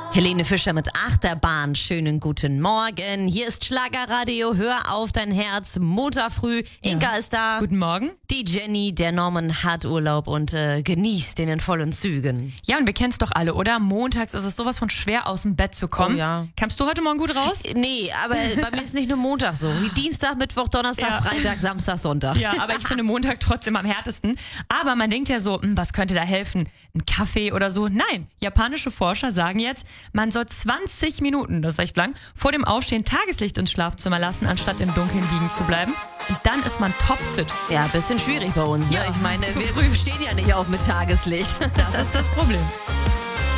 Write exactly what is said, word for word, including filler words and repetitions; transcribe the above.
Helene Fischer mit Achterbahn. Schönen guten Morgen. Hier ist Schlagerradio. Hör auf dein Herz. Montag früh. Inka Ja. ist da. Guten Morgen. Die Jenny, der Norman hat Urlaub und äh, genießt den in vollen Zügen. Ja, und wir kennen es doch alle, oder? Montags ist es sowas von schwer, aus dem Bett zu kommen. Oh ja. Kamst du heute Morgen gut raus? Nee, aber bei mir ist nicht nur Montag so. Wie Dienstag, Mittwoch, Donnerstag, Ja. Freitag, Samstag, Sonntag. Ja, aber ich finde Montag trotzdem am härtesten. Aber man denkt ja so, hm, was könnte da helfen? Ein Kaffee oder so? Nein, japanische Forscher sagen jetzt, man soll zwanzig Minuten, das ist echt lang, vor dem Aufstehen Tageslicht ins Schlafzimmer lassen, anstatt im Dunkeln liegen zu bleiben. Und dann ist man topfit. Ja, bisschen schwierig bei uns. Ne? Ja, Ich meine, zu wir früh. stehen ja nicht auf mit Tageslicht. Das ist das Problem.